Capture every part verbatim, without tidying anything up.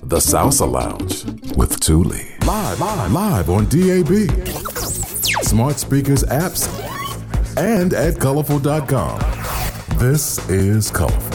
The Salsa Lounge with Thule. Live, live, live on D A B, smart speakers, apps, and at colorful dot com. This is Colorful.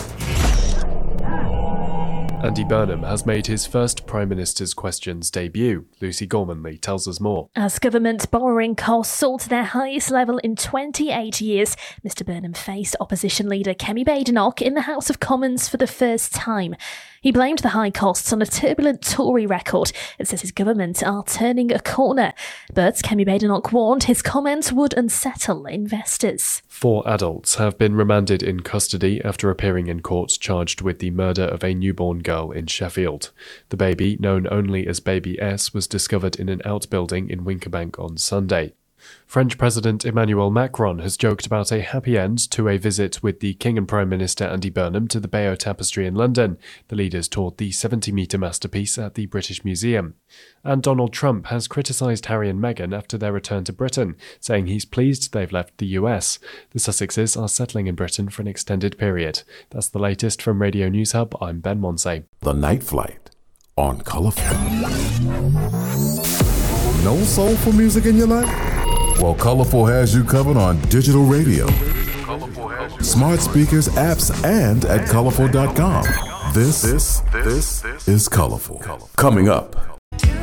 Andy Burnham has made his first Prime Minister's Questions debut. Lucy Gormanley tells us more. As government borrowing costs soared to their highest level in twenty-eight years, Mr Burnham faced opposition leader Kemi Badenoch in the House of Commons for the first time. He blamed the high costs on a turbulent Tory record and says his government are turning a corner. But Kemi Badenoch warned his comments would unsettle investors. Four adults have been remanded in custody after appearing in court charged with the murder of a newborn girl in Sheffield. The baby, known only as Baby S, was discovered in an outbuilding in Wincobank on Sunday. French President Emmanuel Macron has joked about a happy end to a visit with the King and Prime Minister Andy Burnham to the Bayeux Tapestry in London. The leaders toured the seventy-metre masterpiece at the British Museum. And Donald Trump has criticised Harry and Meghan after their return to Britain, saying he's pleased they've left the U S. The Sussexes are settling in Britain for an extended period. That's the latest from Radio News Hub. I'm Ben Monsey. The Night Flight on Colorful. No soulful music in your life? Well, Colorful has you covered on digital radio, smart speakers, apps, and at colorful dot com. This, this, this is Colorful. Coming up